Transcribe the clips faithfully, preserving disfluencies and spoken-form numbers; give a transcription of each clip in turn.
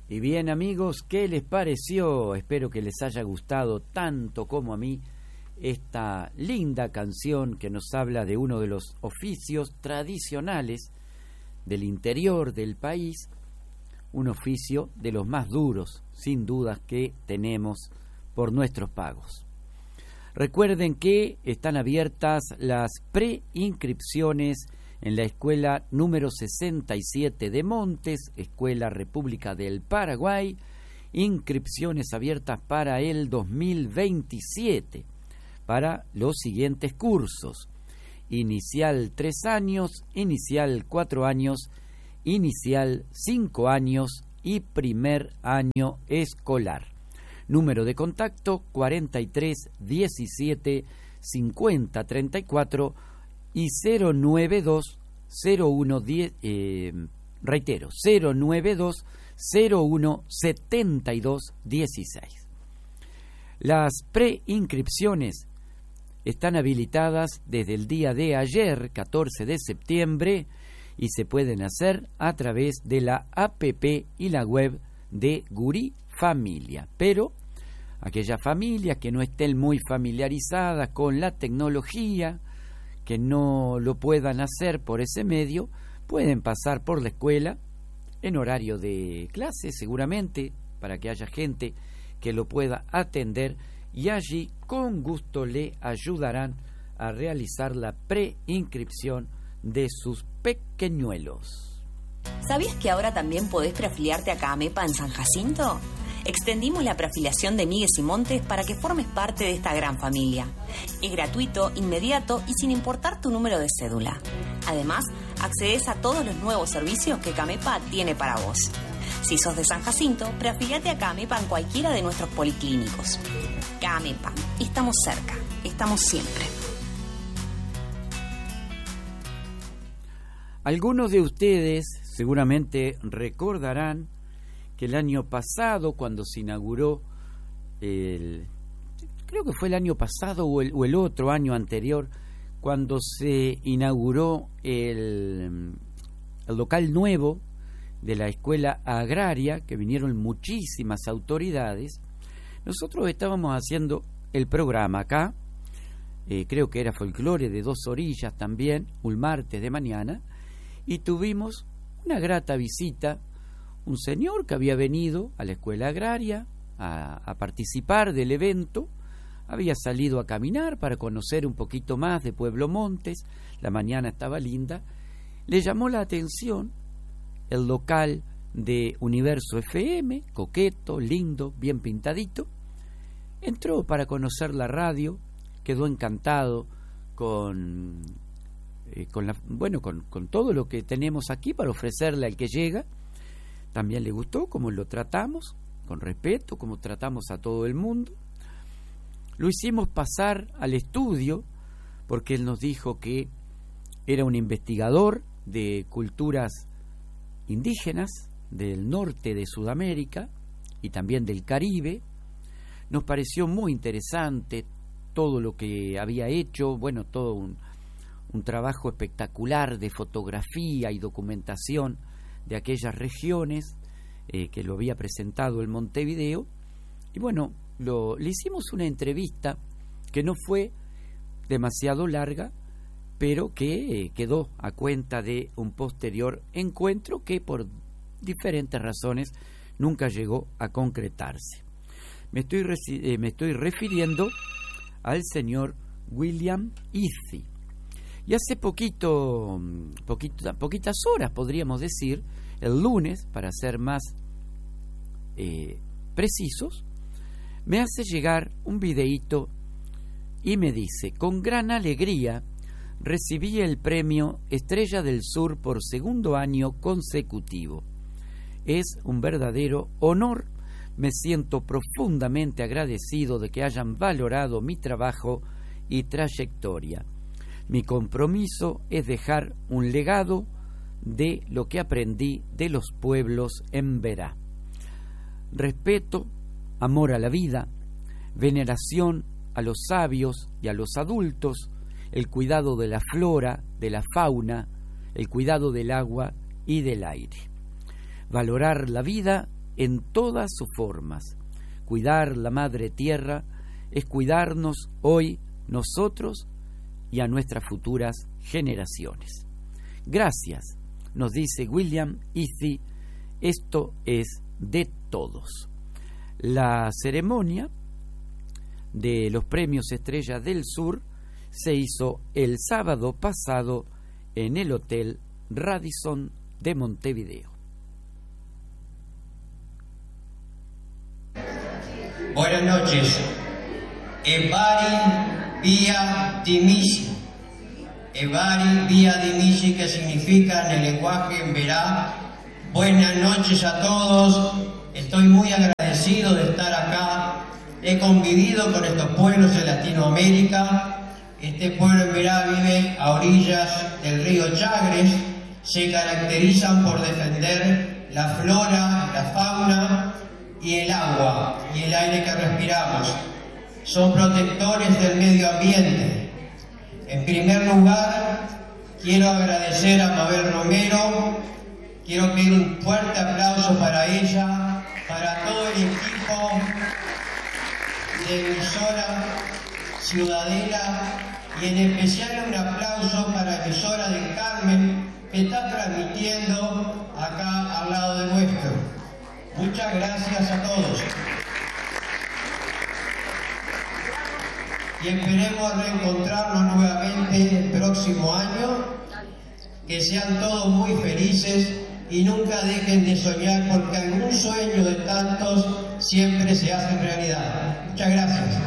Y bien, amigos, ¿qué les pareció? Espero que les haya gustado tanto como a mí esta linda canción que nos habla de uno de los oficios tradicionales del interior del país, un oficio de los más duros, sin dudas, que tenemos por nuestros pagos. Recuerden que están abiertas las preinscripciones en la escuela número sesenta y siete de Montes, Escuela República del Paraguay, inscripciones abiertas para el dos mil veintisiete, para los siguientes cursos: inicial tres años, inicial cuatro años, inicial cinco años y primer año escolar. Número de contacto cuarenta y tres diecisiete cincuenta treinta y cuatro y cero nueve dos cero uno diez, eh, reitero, cero nueve dos cero uno setenta y dos dieciséis. Las preinscripciones están habilitadas desde el día de ayer, catorce de septiembre, y se pueden hacer a través de la app y la web de Gurí Familia. Pero aquellas familias que no estén muy familiarizadas con la tecnología, que no lo puedan hacer por ese medio, pueden pasar por la escuela en horario de clase, seguramente, para que haya gente que lo pueda atender, y allí con gusto le ayudarán a realizar la preinscripción de sus pequeñuelos. ¿Sabías que ahora también podés preafiliarte a CAMEPA en San Jacinto? Extendimos la preafiliación de Migues y Montes para que formes parte de esta gran familia. Es gratuito, inmediato y sin importar tu número de cédula. Además, accedes a todos los nuevos servicios que CAMEPA tiene para vos. Si sos de San Jacinto, preafiliate a CAMEPA en cualquiera de nuestros policlínicos. CAMEPA, estamos cerca, estamos siempre. Algunos de ustedes seguramente recordarán que el año pasado, cuando se inauguró, el, creo que fue el año pasado o el, o el otro año anterior, cuando se inauguró el, el local nuevo de la escuela agraria, que vinieron muchísimas autoridades, nosotros estábamos haciendo el programa acá, eh, creo que era Folclore de Dos Orillas también, un martes de mañana, y tuvimos una grata visita. Un señor que había venido a la escuela agraria a, a participar del evento, había salido a caminar para conocer un poquito más de Pueblo Montes, la mañana estaba linda, le llamó la atención el local de Universo F M, coqueto, lindo, bien pintadito, entró para conocer la radio, quedó encantado con, eh, con, la, bueno, con, con todo lo que tenemos aquí para ofrecerle al que llega. También le gustó cómo lo tratamos, con respeto, cómo tratamos a todo el mundo. Lo hicimos pasar al estudio, porque él nos dijo que era un investigador de culturas indígenas del norte de Sudamérica y también del Caribe. Nos pareció muy interesante todo lo que había hecho, bueno, todo un, un trabajo espectacular de fotografía y documentación de aquellas regiones, eh, que lo había presentado en Montevideo, y bueno, lo, le hicimos una entrevista que no fue demasiado larga, pero que eh, quedó a cuenta de un posterior encuentro que por diferentes razones nunca llegó a concretarse. Me estoy, reci- eh, me estoy refiriendo al señor William Easy. Y hace poquito, poquito, poquitas horas, podríamos decir, el lunes, para ser más eh, precisos, me hace llegar un videíto y me dice: con gran alegría recibí el premio Estrella del Sur por segundo año consecutivo. Es un verdadero honor. Me siento profundamente agradecido de que hayan valorado mi trabajo y trayectoria. Mi compromiso es dejar un legado de lo que aprendí de los pueblos en Verá. Respeto, amor a la vida, veneración a los sabios y a los adultos, el cuidado de la flora, de la fauna, el cuidado del agua y del aire. Valorar la vida en todas sus formas. Cuidar la madre tierra es cuidarnos hoy nosotros y a nuestras futuras generaciones. Gracias, nos dice William Easy, esto es de todos. La ceremonia de los premios Estrella del Sur se hizo el sábado pasado en el Hotel Radisson de Montevideo. Buenas noches. Evari via dimisi. Evari via dimisi, que significa en el lenguaje en verá, buenas noches a todos. Estoy muy agradecido de estar acá. He convivido con estos pueblos de Latinoamérica. Este pueblo en verá vive a orillas del río Chagres. Se caracterizan por defender la flora, la fauna y el agua y el aire que respiramos. Son protectores del medio ambiente. En primer lugar, quiero agradecer a Mabel Romero. Quiero pedir un fuerte aplauso para ella, para todo el equipo de emisora Ciudadela, y en especial un aplauso para la emisora del Carmen, que está transmitiendo acá al lado de nuestro. Muchas gracias a todos. Y esperemos reencontrarnos nuevamente el próximo año. Que sean todos muy felices y nunca dejen de soñar, porque algún sueño de tantos siempre se hace realidad. Muchas gracias.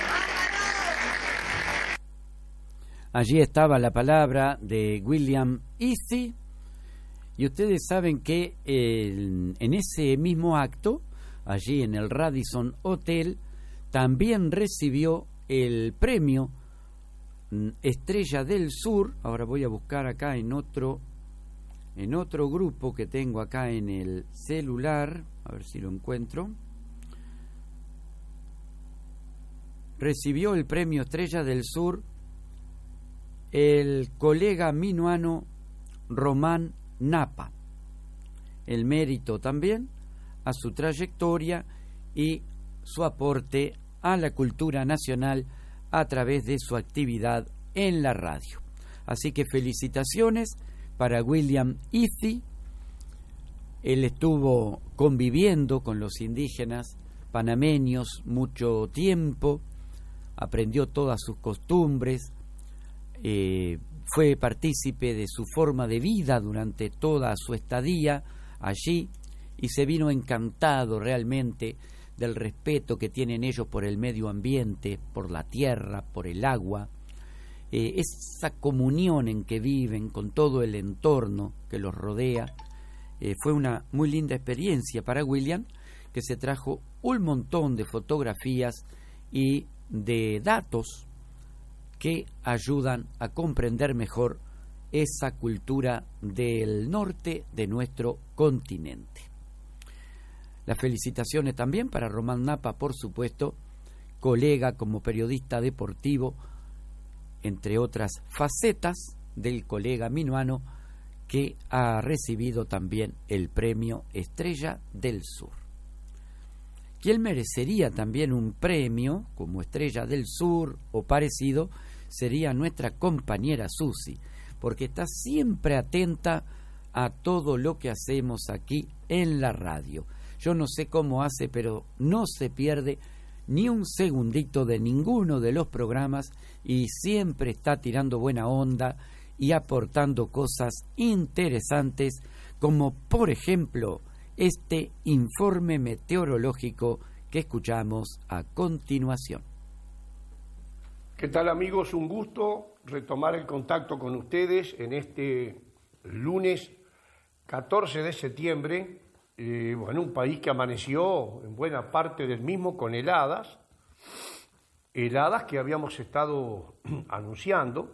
Allí estaba la palabra de William Easy, y ustedes saben que el, en ese mismo acto, allí en el Radisson Hotel, también recibió el premio Estrella del Sur. Ahora voy a buscar acá en otro en otro grupo que tengo acá en el celular, a ver si lo encuentro. Recibió el premio Estrella del Sur el colega minuano Román Napa. El mérito también a su trayectoria y su aporte a la cultura nacional a través de su actividad en la radio. Así que felicitaciones para William Easy. Él estuvo conviviendo con los indígenas panameños mucho tiempo, aprendió todas sus costumbres, eh, fue partícipe de su forma de vida durante toda su estadía allí, y se vino encantado realmente del respeto que tienen ellos por el medio ambiente, por la tierra, por el agua, eh, esa comunión en que viven con todo el entorno que los rodea. Eh, fue una muy linda experiencia para William, que se trajo un montón de fotografías y de datos que ayudan a comprender mejor esa cultura del norte de nuestro continente. Las felicitaciones también para Román Napa, por supuesto, colega como periodista deportivo, entre otras facetas del colega minuano, que ha recibido también el premio Estrella del Sur. Quien merecería también un premio como Estrella del Sur o parecido sería nuestra compañera Susi, porque está siempre atenta a todo lo que hacemos aquí en la radio. Yo no sé cómo hace, pero no se pierde ni un segundito de ninguno de los programas y siempre está tirando buena onda y aportando cosas interesantes, como por ejemplo este informe meteorológico que escuchamos a continuación. ¿Qué tal, amigos? Un gusto retomar el contacto con ustedes en este lunes catorce de septiembre, eh, bueno, un país que amaneció en buena parte del mismo con heladas, heladas que habíamos estado anunciando,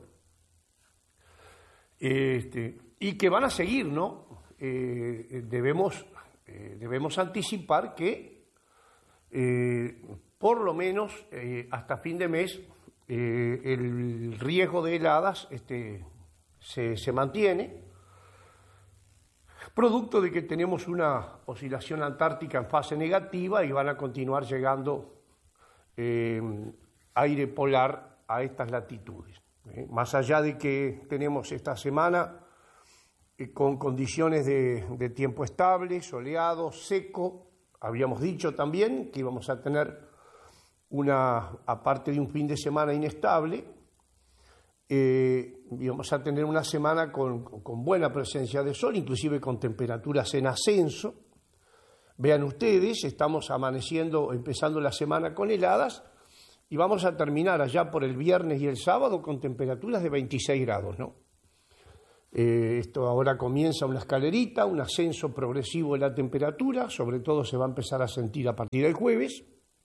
este, y que van a seguir, ¿no? Eh, debemos, eh, debemos anticipar que eh, por lo menos eh, hasta fin de mes eh, el riesgo de heladas este, se, se mantiene. producto de que tenemos una oscilación antártica en fase negativa y van a continuar llegando eh, aire polar a estas latitudes. Eh. Más allá de que tenemos esta semana eh, con condiciones de, de tiempo estable, soleado, seco, habíamos dicho también que íbamos a tener una, aparte de un fin de semana inestable, eh, íbamos a tener una semana con, con buena presencia de sol, inclusive con temperaturas en ascenso. Vean ustedes, estamos amaneciendo, empezando la semana con heladas y vamos a terminar allá por el viernes y el sábado con temperaturas de veintiséis grados, ¿no? Eh, esto ahora comienza una escalerita, un ascenso progresivo de la temperatura, sobre todo se va a empezar a sentir a partir del jueves.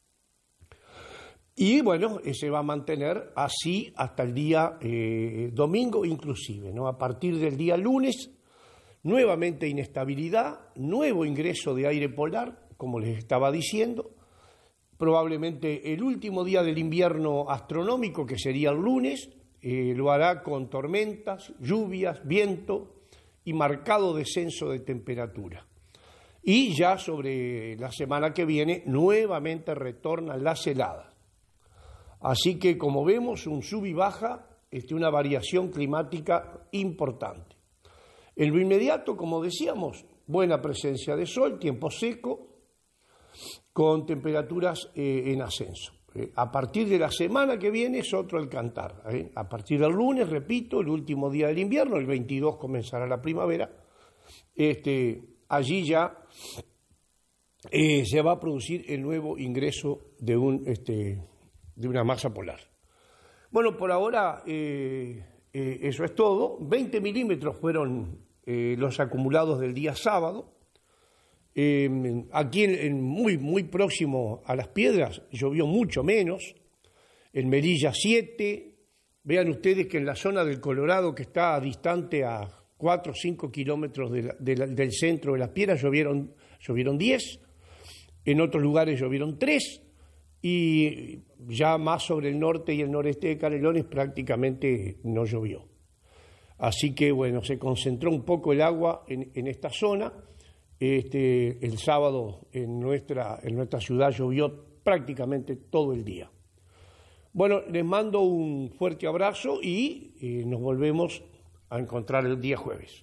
Y bueno, se va a mantener así hasta el día eh, domingo inclusive, ¿no? A partir del día lunes, nuevamente inestabilidad, nuevo ingreso de aire polar, como les estaba diciendo, probablemente el último día del invierno astronómico, que sería el lunes, eh, lo hará con tormentas, lluvias, viento y marcado descenso de temperatura. Y ya sobre la semana que viene, nuevamente retornan las heladas. Así que, como vemos, un sub y baja, este, una variación climática importante. En lo inmediato, como decíamos, buena presencia de sol, tiempo seco, con temperaturas eh, en ascenso. Eh, a partir de la semana que viene es otro el cantar. Eh. A partir del lunes, repito, el último día del invierno, el veintidós comenzará la primavera, este, allí ya eh, se va a producir el nuevo ingreso de un... Este, de una masa polar. Bueno, por ahora eh, eh, eso es todo. veinte milímetros fueron eh, los acumulados del día sábado. Eh, aquí en, en muy, muy próximo a Las Piedras llovió mucho menos. En Melilla siete. Vean ustedes que en la zona del Colorado, que está distante a cuatro o cinco kilómetros de la, de la, del centro de Las Piedras, llovieron, llovieron diez. En otros lugares llovieron tres. Y ya más sobre el norte y el noreste de Canelones prácticamente no llovió. Así que, bueno, se concentró un poco el agua en, en esta zona. Este, el sábado en nuestra, en nuestra ciudad llovió prácticamente todo el día. Bueno, les mando un fuerte abrazo y eh, nos volvemos a encontrar el día jueves.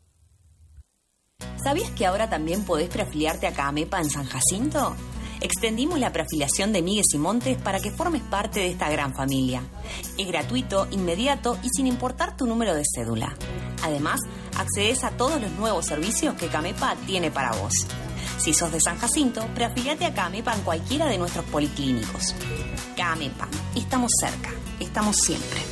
¿Sabías que ahora también podés preafiliarte a CAMEPA en San Jacinto? Extendimos la preafiliación de Míguez y Montes para que formes parte de esta gran familia. Es gratuito, inmediato y sin importar tu número de cédula. Además, accedes a todos los nuevos servicios que CAMEPA tiene para vos. Si sos de San Jacinto, preafiliate a CAMEPA en cualquiera de nuestros policlínicos. CAMEPA, estamos cerca, estamos siempre.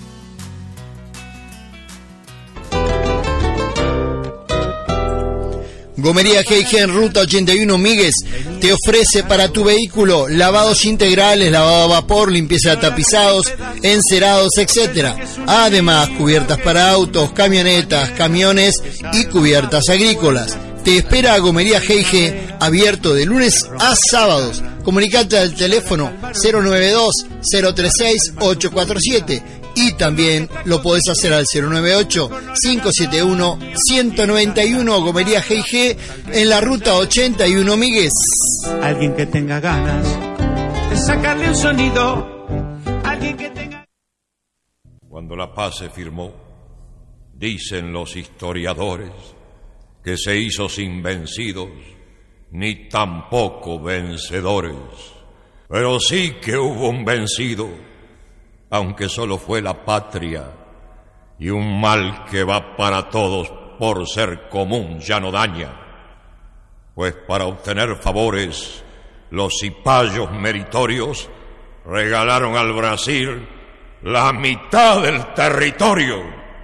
Gomería G G en Ruta ochenta y uno Míguez te ofrece para tu vehículo lavados integrales, lavado a vapor, limpieza de tapizados, encerados, etcétera. Además, cubiertas para autos, camionetas, camiones y cubiertas agrícolas. Te espera Gomería G G, abierto de lunes a sábados. Comunicate al teléfono cero nueve dos, cero tres seis, ocho cuatro siete. Y también lo podés hacer al cero nueve ocho, cinco siete uno, uno nueve uno, Gomería G G, en la Ruta ochenta y uno Míguez. Alguien que tenga ganas de sacarle un sonido. Alguien que tenga... Cuando la paz se firmó, dicen los historiadores que se hizo sin vencidos, ni tampoco vencedores. Pero sí que hubo un vencido, aunque solo fue la patria, y un mal que va para todos por ser común ya no daña, pues para obtener favores los cipayos meritorios regalaron al Brasil la mitad del territorio.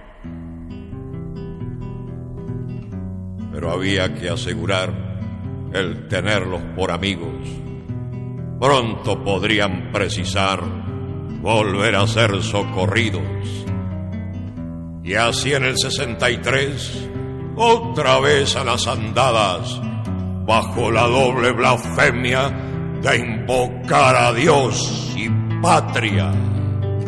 Pero había que asegurar el tenerlos por amigos. Pronto podrían precisar volver a ser socorridos. Y así en el sesenta y tres, otra vez a las andadas, bajo la doble blasfemia de invocar a Dios y patria.